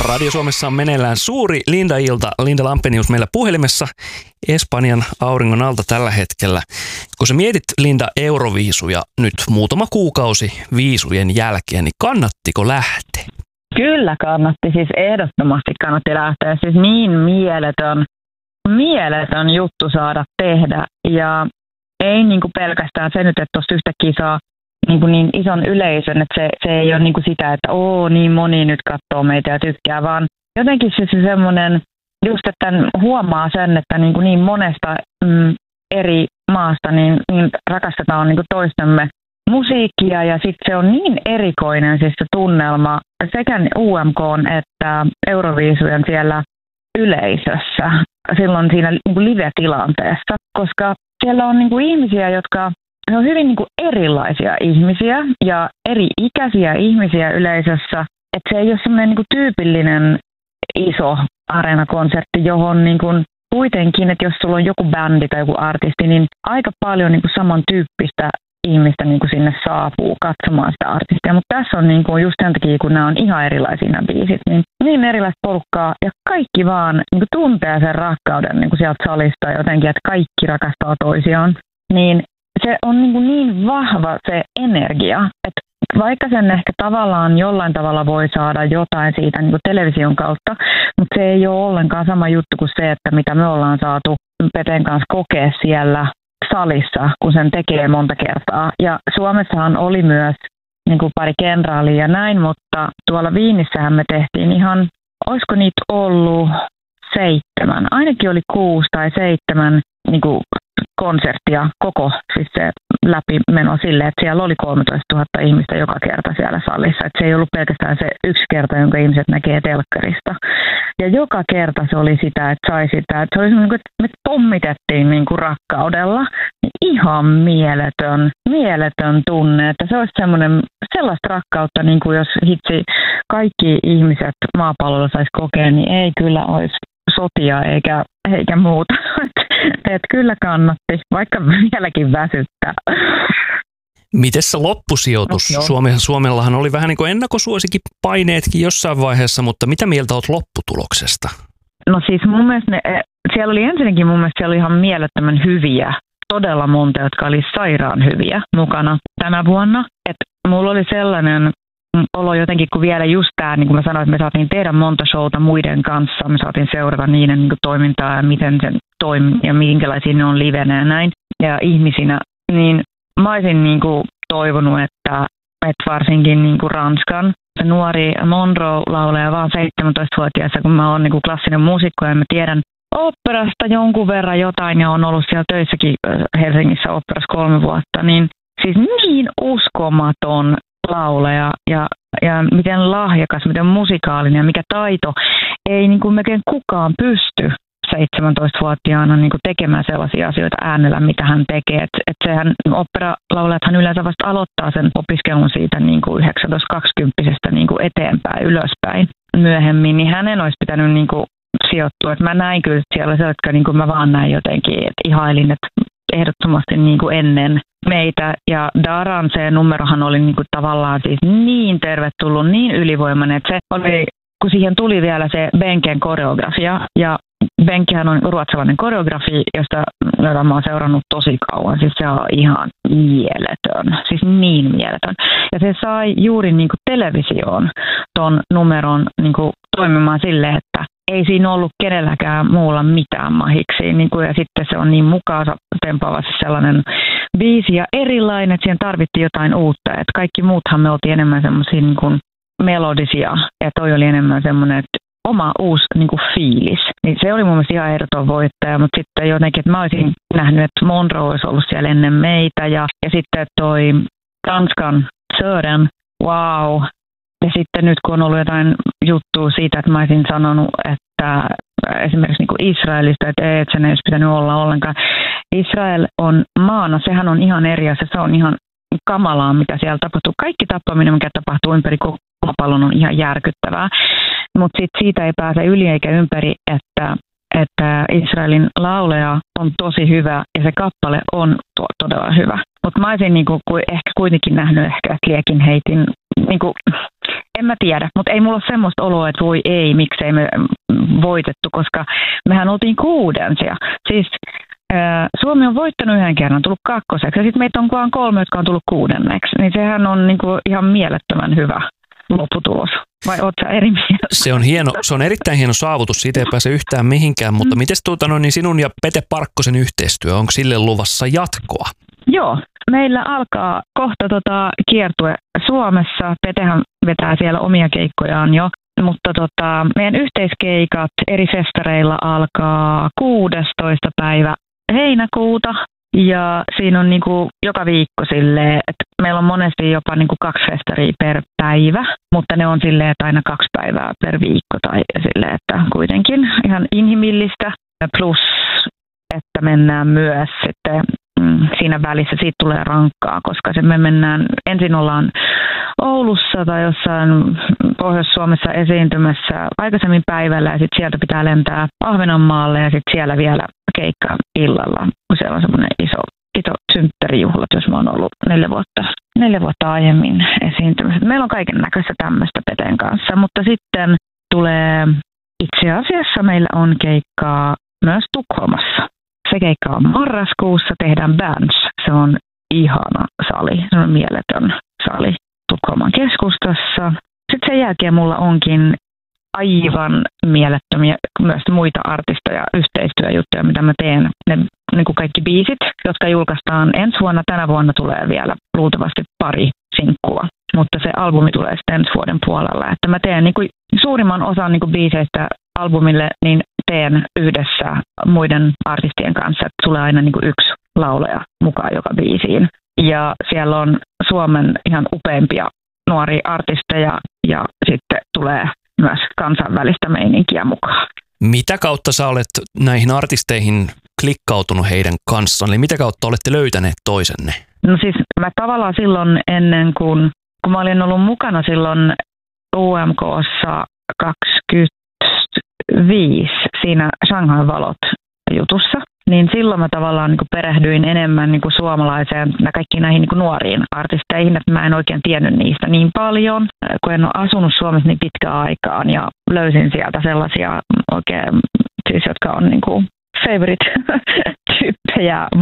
Radio Suomessa on meneillään suuri Linda-ilta. Linda Lampenius meillä puhelimessa Espanjan auringon alta tällä hetkellä. Kun sä mietit, Linda, Euroviisuja nyt muutama kuukausi viisujen jälkeen, niin kannattiko lähteä? Kyllä kannatti, siis ehdottomasti kannatti lähteä. Siis niin mieletön juttu saada tehdä. Ja ei niinku pelkästään se nyt, että tuossa yhtäkkiä saa niin ison yleisön, että se ei ole niinku sitä, että niin moni nyt katsoo meitä ja tykkää, vaan jotenkin se semmoinen, just että huomaa sen, että niin monesta eri maasta niin rakastetaan niinku toistemme musiikkia ja sitten se on niin erikoinen siis se tunnelma sekä UMK:n että Euroviisujen siellä yleisössä silloin siinä niinku live-tilanteessa, koska siellä on niinku ihmisiä, jotka on hyvin niinku erilaisia ihmisiä ja eri-ikäisiä ihmisiä yleisössä, että se ei ole semmoinen niinku tyypillinen iso areenakonsertti, johon niinku kuitenkin, että jos sulla on joku bändi tai joku artisti, niin aika paljon niinku samantyyppistä ihmistä niinku sinne saapuu katsomaan sitä artistia, mutta tässä on niinku just sen takia, kun nämä on ihan erilaisia nämä biisit, niin erilaista porukkaa ja kaikki vaan niinku tuntee sen rakkauden niinku sieltä salista jotenkin, että kaikki rakastaa toisiaan, niin se on niin vahva se energia, että vaikka sen ehkä tavallaan jollain tavalla voi saada jotain siitä niin kuin television kautta, mutta se ei ole ollenkaan sama juttu kuin se, että mitä me ollaan saatu Peten kanssa kokea siellä salissa, kun sen tekee monta kertaa. Ja Suomessahan oli myös niin kuin pari kenraalia ja näin, mutta tuolla Viinissähän me tehtiin ihan, olisiko niitä ollut 7, ainakin oli 6 tai 7 niin kuin konserttia koko siis se läpimeno silleen, että siellä oli 13 000 ihmistä joka kerta siellä salissa. Että se ei ollut pelkästään se yksi kerta, jonka ihmiset näkee telkkarista. Ja joka kerta se oli sitä, että sai sitä, että se oli semmoinen, että me pommitettiin niin kuin rakkaudella. Ihan mieletön tunne, että se olisi sellaista rakkautta, niin kuin jos hitsi kaikki ihmiset maapallolla saisi kokea, niin ei kyllä olisi sotia eikä muuta. Et kyllä kannatti, vaikka vieläkin väsyttää. Mites se loppusijoitus? Suomellahan oli vähän niin kuin ennakkosuosikin paineetkin jossain vaiheessa, mutta mitä mieltä olet lopputuloksesta? No siis mun mielestä siellä oli ensinnäkin siellä oli ihan mielettömän hyviä, todella monta, jotka oli sairaan hyviä mukana tänä vuonna. Et mulla oli sellainen olo jotenkin, kun vielä just tämä, niin kuin mä sanoin, että me saatiin tehdä monta showta muiden kanssa, me saatiin seurata niiden niin kuin toimintaa ja miten se toimii ja minkälaisia ne on livenä ja näin, ja ihmisinä, niin mä olisin niin kuin toivonut, että varsinkin niin kuin Ranskan se nuori Monroe-laulaja vaan 17-vuotiaassa, kun mä oon niin kuin klassinen muusikko ja mä tiedän oopperasta jonkun verran jotain ja on ollut siellä töissäkin Helsingissä oopperassa 3 vuotta, niin siis niin uskomaton laulaja ja miten lahjakas, miten musikaalinen ja mikä taito. Ei niin kuin melkein kukaan pysty 17-vuotiaana niin kuin tekemään sellaisia asioita äänellä, mitä hän tekee. Et sehän oopperalaulajathan yleensä vasta aloittaa sen opiskelun siitä niin kuin 19-20-vuotiaasta niin kuin eteenpäin, ylöspäin myöhemmin, niin hänen olisi pitänyt niin kuin sijoittua. Et mä näin kyllä siellä se, jotka niin kuin mä vaan näin jotenkin, että ihailin, että ehdottomasti niin kuin ennen meitä. Ja Daran se numerohan oli niin kuin tavallaan siis niin tervetullut, niin ylivoimainen, että se oli, kun siihen tuli vielä se Benken koreografia, ja Benkihän on ruotsalainen koreografi, jota mä oon seurannut tosi kauan. Siis se on ihan mieletön, siis niin mieletön. Ja se sai juuri niin kuin televisioon ton numeron niin kuin toimimaan silleen, että ei siinä ollut kenelläkään muulla mitään mahiksi. Niin kuin, ja sitten se on niin mukaansa tempaavasti sellainen biisi ja erilainen, että siihen tarvittiin jotain uutta. Että kaikki muuthan me oltiin enemmän semmoisia niin kuin melodisia ja toi oli enemmän semmoinen, että oma uusi niin kuin fiilis. Niin se oli mun mielestä ihan ehdoton voittaja, mutta sitten jotenkin, että mä olisin nähnyt, että Monroe olisi ollut siellä ennen meitä ja sitten toi Tanskan Sören, wow. Ja sitten nyt kun on ollut jotain juttua siitä, että mä olisin sanonut, että esimerkiksi niin kuin Israelista, että sen ei olisi pitänyt olla ollenkaan. Israel on maana, sehän on ihan eri asia, se on ihan kamalaa, mitä siellä tapahtuu. Kaikki tappaminen, mikä tapahtuu ympäri koko maapallon, on ihan järkyttävää. Mutta siitä ei pääse yli eikä ympäri, että Israelin laulaja on tosi hyvä ja se kappale on todella hyvä. Mutta mä olisin ehkä kuitenkin nähnyt, että Liekin heitin En mä tiedä, mutta ei mulla ole semmoista oloa, että voi ei, miksei me voitettu, koska mehän oltiin 6. Siis Suomi on voittanut 1 kerran, tullut 2. ja sitten meitä on vaan 3, jotka on tullut 6. Niin sehän on niinku ihan mielettömän hyvä lopputulos. Vai ootko sä eri mieltä? Se on erittäin hieno saavutus, siitä ei pääse yhtään mihinkään, mutta mites niin sinun ja Pete Parkkosen yhteistyö, onko sille luvassa jatkoa? Joo, meillä alkaa kohta kiertue Suomessa. Petehän vetää siellä omia keikkojaan jo, mutta meidän yhteiskeikat eri festareilla alkaa 16. päivä heinäkuuta. Ja siinä on niinku joka viikko silleen, että meillä on monesti jopa niinku 2 festaria per päivä, mutta ne on silleen, että aina 2 päivää per viikko tai silleen, että kuitenkin ihan inhimillistä. Plus, että mennään myös sitten siinä välissä, siitä tulee rankkaa, koska me mennään, ensin ollaan Oulussa tai jossain Pohjois-Suomessa esiintymässä aikaisemmin päivällä ja sitten sieltä pitää lentää Ahvenanmaalle ja sitten siellä vielä keikka illalla. Siellä on semmoinen iso synttärijuhlat, jos mä oon ollut 4 vuotta aiemmin esiintymässä. Meillä on kaiken näköistä tämmöistä Peten kanssa, mutta sitten tulee itse asiassa meillä on keikkaa myös Tukholmassa. Se keikka on marraskuussa, tehdään Bands. Se on ihana sali, se on mieletön sali Tukholman keskustassa. Sitten sen jälkeen mulla onkin aivan mielettömiä myös muita artisteja, yhteistyöjuttuja, mitä mä teen. Ne niin kuin kaikki biisit, jotka julkaistaan ensi vuonna. Tänä vuonna tulee vielä luultavasti 2 sinkkua, mutta se albumi tulee sitten ensi vuoden puolella. Että mä teen niin kuin suurimman osan niin kuin biiseistä albumille, niin teen yhdessä muiden artistien kanssa, että tulee aina niin kuin 1 laulaja mukaan joka biisiin. Ja siellä on Suomen ihan upeimpia nuoria artisteja ja sitten tulee myös kansainvälistä meininkiä mukaan. Mitä kautta sä olet näihin artisteihin klikkautunut heidän kanssaan? Eli mitä kautta olette löytäneet toisenne? No siis mä tavallaan silloin ennen kun mä olin ollut mukana silloin UMK:ssa 25 siinä Shanghai Valot jutussa, niin silloin mä tavallaan niin perehdyin enemmän niin suomalaiseen kaikkiin näihin niin nuoriin artisteihin, että mä en oikein tiennyt niistä niin paljon, kun en ole asunut Suomessa niin pitkään aikaan ja löysin sieltä sellaisia oikein, siis jotka on niin favorite-tyyppejä